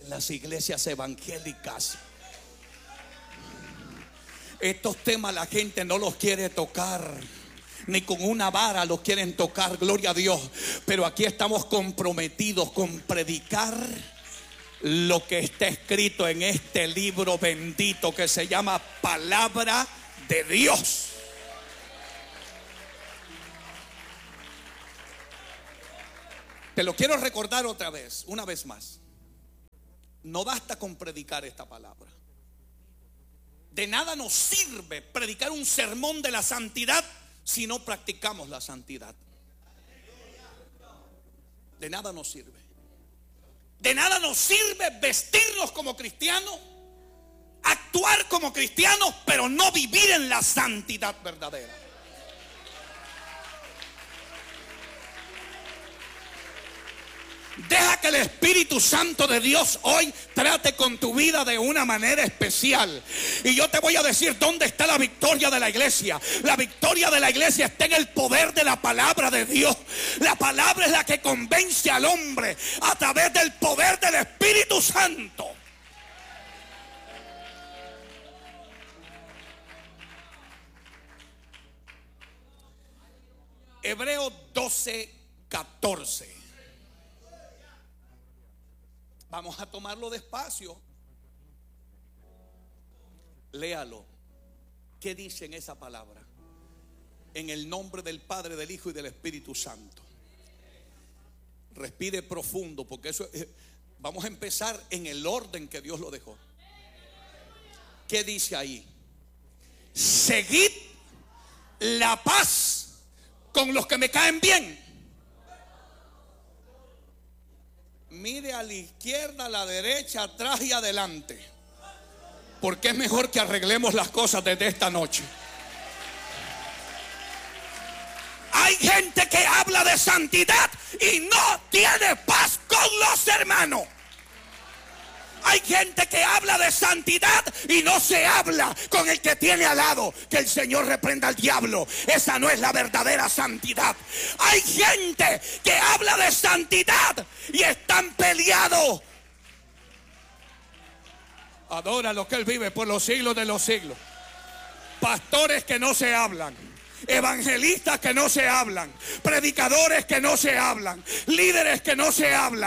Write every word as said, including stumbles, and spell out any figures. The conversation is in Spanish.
en las iglesias evangélicas. Estos temas la gente no los quiere tocar, ni con una vara los quieren tocar, gloria a Dios. Pero aquí estamos comprometidos con predicar lo que está escrito en este libro bendito que se llama Palabra de Dios. Te lo quiero recordar otra vez, una vez más. No basta con predicar esta palabra. De nada nos sirve predicar un sermón de la santidad si no practicamos la santidad. De nada nos sirve. De nada nos sirve vestirnos como cristianos, actuar como cristianos, pero no vivir en la santidad verdadera. Deja que el Espíritu Santo de Dios hoy trate con tu vida de una manera especial. Y yo te voy a decir dónde está la victoria de la iglesia. La victoria de la iglesia está en el poder de la palabra de Dios. La palabra es la que convence al hombre a través del poder del Espíritu Santo. Hebreos doce, catorce. Vamos a tomarlo despacio. Léalo. ¿Qué dice en esa palabra? En el nombre del Padre, del Hijo y del Espíritu Santo. Respire profundo, porque eso es, vamos a empezar en el orden que Dios lo dejó. ¿Qué dice ahí? Seguid la paz con los que me caen bien. Mire a la izquierda, a la derecha, atrás y adelante, porque es mejor que arreglemos las cosas desde esta noche. Hay gente que habla de santidad y no tiene paz con los hermanos. Hay gente que habla de santidad y no se habla con el que tiene al lado. Que el Señor reprenda al diablo. Esa no es la verdadera santidad. Hay gente que habla de santidad y están peleados. Adora lo que Él vive por los siglos de los siglos. Pastores que no se hablan, evangelistas que no se hablan, predicadores que no se hablan, líderes que no se hablan.